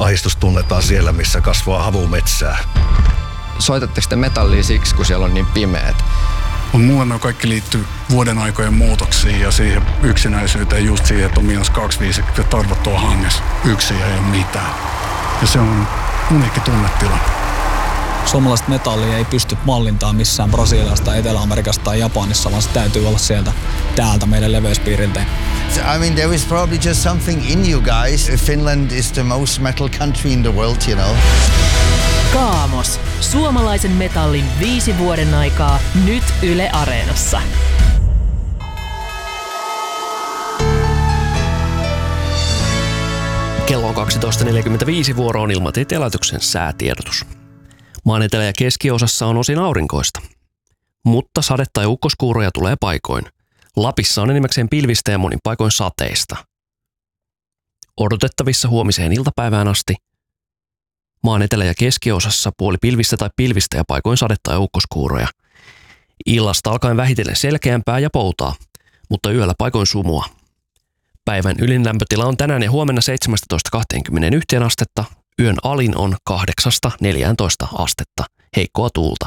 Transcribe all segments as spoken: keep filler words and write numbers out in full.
Ahdistus tunnetaan siellä, missä kasvaa havumetsää. Soitatteko te metallia siksi, kun siellä on niin pimeät? Mulle ne kaikki liittyy vuoden aikojen muutoksiin ja siihen yksinäisyyteen, just siihen, että on miinus kaksikymmentäviisi ja tarvot tuolla hangessa. Yksin ja ei ole mitään. Ja se on uniikki tunnetila. Suomalaista metallia ei pysty mallintaan missään Brasiliasta, Etelä-Amerikasta tai Japanissa, vaan se täytyy olla sieltä täältä meidän leveyspiiriltä. I mean, there is probably just something in you guys. Finland is the most metal country in the world, you know. Kaamos. Suomalaisen metallin viisi vuoden aikaa. Nyt Yle Areenassa. Kello on kaksitoista neljäkymmentäviisi, vuoro on Ilmatieteen laitoksen säätiedotus. Maan etelä- ja keskiosassa on osin aurinkoista, mutta sadetta ja ukkoskuuroja tulee paikoin. Lapissa on enimmäkseen pilvistä ja monin paikoin sateista. Odotettavissa huomiseen iltapäivään asti. Maan etelä- ja keskiosassa puoli pilvistä tai pilvistä ja paikoin sadetta ja ukkoskuuroja. Illasta alkaen vähitellen selkeämpää ja poutaa, mutta yöllä paikoin sumua. Päivän ylin lämpötila on tänään ja huomenna seitsemästätoista kaksikymmentäyksi astetta. Yön alin on kahdeksasta neljääntoista astetta, heikkoa tuulta.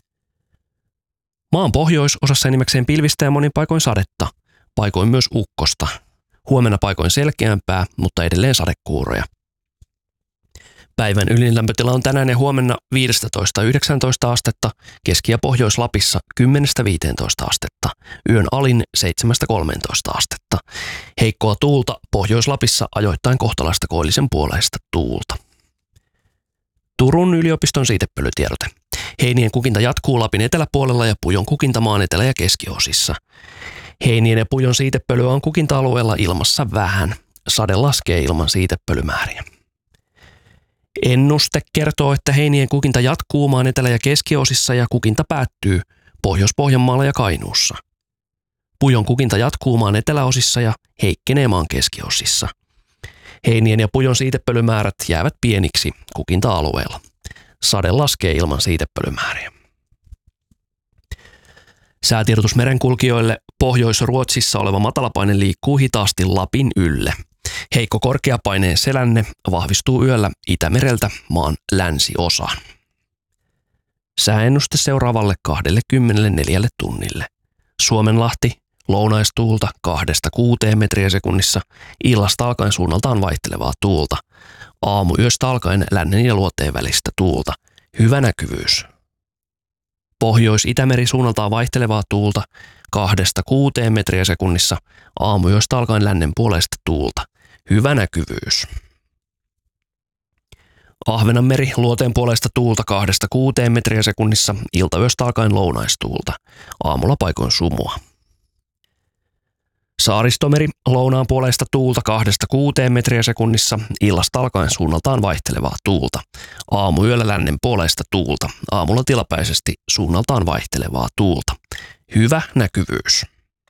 Maan pohjoisosassa enimmäkseen pilvistä ja monin paikoin sadetta, paikoin myös ukkosta. Huomenna paikoin selkeämpää, mutta edelleen sadekuuroja. Päivän ylin lämpötila on tänään ja huomenna viisitoista yhdeksäntoista astetta, Keski- ja Pohjois-Lapissa kymmenestä viiteentoista astetta, yön alin seitsemästä kolmeentoista astetta. Heikkoa tuulta Pohjois-Lapissa ajoittain kohtalaista koillisen puoleista tuulta. Turun yliopiston siitepölytiedote. Heinien kukinta jatkuu Lapin eteläpuolella ja pujon kukinta maan etelä- ja keskiosissa. Heinien ja pujon siitepölyä on kukinta-alueella ilmassa vähän. Sade laskee ilman siitepölymääriä. Ennuste kertoo, että heinien kukinta jatkuu maan etelä- ja keskiosissa ja kukinta päättyy Pohjois-Pohjanmaalla ja Kainuussa. Pujon kukinta jatkuu maan eteläosissa ja heikkenee maan keskiosissa. Heinien ja pujon siitepölymäärät jäävät pieniksi kukinta-alueella. Sade laskee ilman siitepölymääriä. Säätiedotus merenkulkijoille. Pohjois-Ruotsissa oleva matalapaine liikkuu hitaasti Lapin ylle. Heikko korkeapaineen selänne vahvistuu yöllä Itämereltä maan länsiosaan. Sääennuste seuraavalle kaksikymmentäneljä tunnille. Suomenlahti, lounaistuulta kahdesta kuuteen metriä sekunnissa, illasta alkaen suunnaltaan vaihtelevaa tuulta. Aamuyöstä alkaen lännen ja luoteen välistä tuulta. Hyvä näkyvyys. Pohjois-Itämeri suunnaltaan vaihtelevaa tuulta kahdesta kuuteen metriä sekunnissa, aamuyöstä alkaen lännen puoleista tuulta. Hyvä näkyvyys. Ahvenanmeri luoteen puolesta tuulta kahdesta kuuteen metriä sekunnissa, iltayöstä alkaen lounaistuulta. Aamulla paikoin sumua. Saaristomeri lounaan puolesta tuulta kahdesta kuuteen metriä sekunnissa, illasta alkaen suunnaltaan vaihtelevaa tuulta. Aamuyöllä lännen puolesta tuulta, aamulla tilapäisesti suunnaltaan vaihtelevaa tuulta. Hyvä näkyvyys.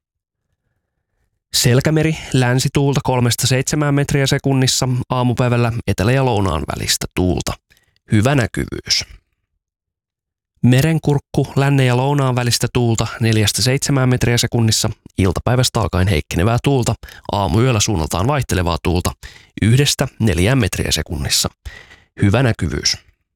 Selkämeri länsituulta kolmesta seitsemään metriä sekunnissa, aamupäivällä etelä- ja lounaan välistä tuulta. Hyvä näkyvyys. Merenkurkku lännen ja lounaan välistä tuulta neljästä seitsemään metriä sekunnissa, iltapäivästä alkaen heikkenevää tuulta, aamuyöllä suunnaltaan vaihtelevaa tuulta yhdestä neljään metriä sekunnissa. Hyvä näkyvyys.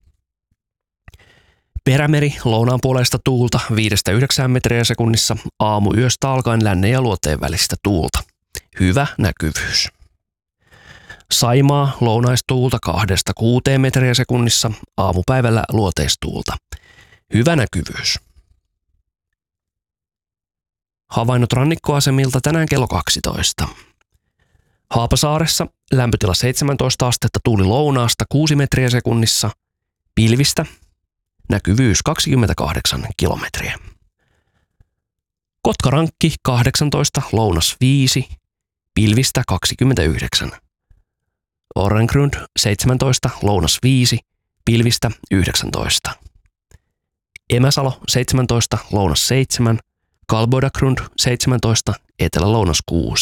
Perämeri lounaan puolesta tuulta viidestä yhdeksään metriä sekunnissa, aamuyöstä alkaen lännen ja luoteen välistä tuulta. Hyvä näkyvyys. Saimaa lounaistuulta kahdesta kuuteen metriä sekunnissa, aamupäivällä luoteistuulta. Hyvä näkyvyys. Havainnot rannikkoasemilta tänään kello kaksitoista. Haapasaaressa lämpötila seitsemäntoista astetta, tuuli lounaasta kuusi metriä sekunnissa, pilvistä, näkyvyys kaksikymmentäkahdeksan kilometriä. Kotkarankki kahdeksantoista, lounas viisi, pilvistä kaksikymmentäyhdeksän. Orrengrund seitsemäntoista, lounas viisi, pilvistä yhdeksäntoista. Emäsalo seitsemäntoista, lounas seitsemän, Kalbodagrund seitsemäntoista, etelä-lounas kuusi.